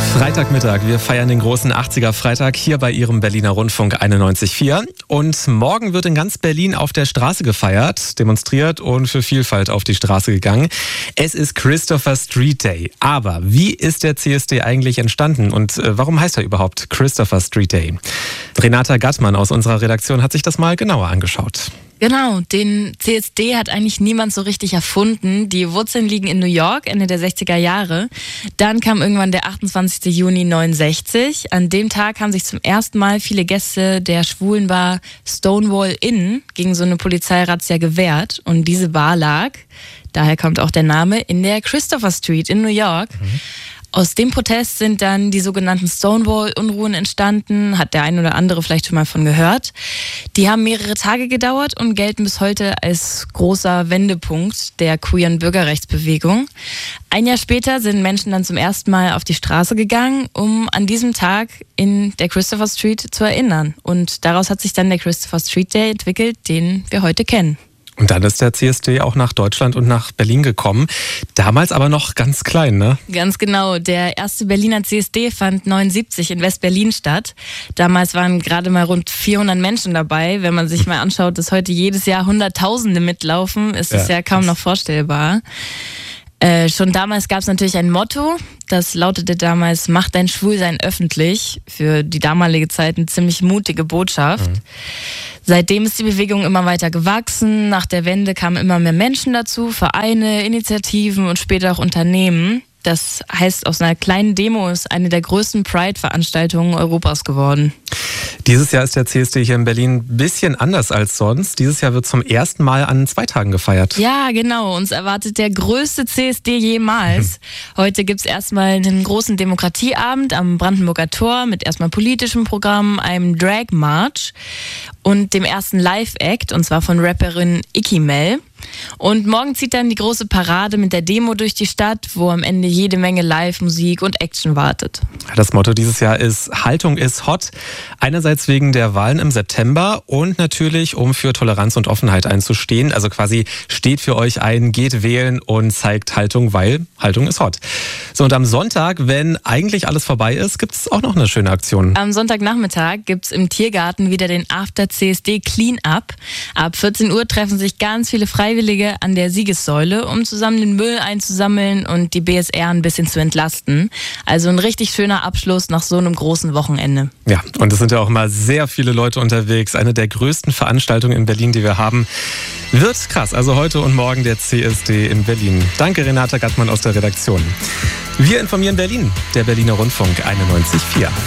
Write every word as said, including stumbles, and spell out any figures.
Freitagmittag, wir feiern den großen achtziger-Freitag hier bei Ihrem Berliner Rundfunk einundneunzig Komma vier. Und morgen wird in ganz Berlin auf der Straße gefeiert, demonstriert und für Vielfalt auf die Straße gegangen. Es ist Christopher Street Day. Aber wie ist der C S D eigentlich entstanden und äh, warum heißt er überhaupt Christopher Street Day? Renata Gattmann aus unserer Redaktion hat sich das mal genauer angeschaut. Genau, den C S D hat eigentlich niemand so richtig erfunden. Die Wurzeln liegen in New York, Ende der sechziger Jahre. Dann kam irgendwann der achtundzwanzigster Juni neunundsechzig. An dem Tag haben sich zum ersten Mal viele Gäste der schwulen Bar Stonewall Inn gegen so eine Polizeirazzia gewehrt. Und diese Bar lag, daher kommt auch der Name, in der Christopher Street in New York. Mhm. Aus dem Protest sind dann die sogenannten Stonewall-Unruhen entstanden, hat der ein oder andere vielleicht schon mal von gehört. Die haben mehrere Tage gedauert und gelten bis heute als großer Wendepunkt der queeren Bürgerrechtsbewegung. Ein Jahr später sind Menschen dann zum ersten Mal auf die Straße gegangen, um an diesem Tag in der Christopher Street zu erinnern. Und daraus hat sich dann der Christopher Street Day entwickelt, den wir heute kennen. Und dann ist der C S D auch nach Deutschland und nach Berlin gekommen. Damals aber noch ganz klein, ne? Ganz genau. Der erste Berliner C S D fand neunundsiebzig in West-Berlin statt. Damals waren gerade mal rund vierhundert Menschen dabei. Wenn man sich mal anschaut, dass heute jedes Jahr Hunderttausende mitlaufen, ist das ja, ja kaum noch vorstellbar. Äh, schon damals gab es natürlich ein Motto, das lautete damals, mach dein Schwulsein öffentlich. Für die damalige Zeit eine ziemlich mutige Botschaft. Mhm. Seitdem ist die Bewegung immer weiter gewachsen. Nach der Wende kamen immer mehr Menschen dazu, Vereine, Initiativen und später auch Unternehmen. Das heißt, aus einer kleinen Demo ist eine der größten Pride-Veranstaltungen Europas geworden. Dieses Jahr ist der C S D hier in Berlin ein bisschen anders als sonst. Dieses Jahr wird zum ersten Mal an zwei Tagen gefeiert. Ja, genau. Uns erwartet der größte C S D jemals. Mhm. Heute gibt es erstmal einen großen Demokratieabend am Brandenburger Tor mit erstmal politischem Programm, einem Drag-March und dem ersten Live-Act, und zwar von Rapperin Icky Mel. Und morgen zieht dann die große Parade mit der Demo durch die Stadt, wo am Ende jede Menge Live-Musik und Action wartet. Das Motto dieses Jahr ist Haltung ist hot. Einerseits wegen der Wahlen im September und natürlich, um für Toleranz und Offenheit einzustehen. Also quasi steht für euch ein, geht wählen und zeigt Haltung, weil Haltung ist hot. So, und am Sonntag, wenn eigentlich alles vorbei ist, gibt es auch noch eine schöne Aktion. Am Sonntagnachmittag gibt es im Tiergarten wieder den After-C S D Clean-Up. Ab vierzehn Uhr treffen sich ganz viele Freiwillige an der Siegessäule, um zusammen den Müll einzusammeln und die B S R ein bisschen zu entlasten. Also ein richtig schöner Abschluss nach so einem großen Wochenende. Ja, und es sind ja auch immer sehr viele Leute unterwegs. Eine der größten Veranstaltungen in Berlin, die wir haben. Wird krass. Also heute und morgen der C S D in Berlin. Danke, Renata Gattmann aus der Redaktion. Wir informieren Berlin, der Berliner Rundfunk einundneunzig Komma vier.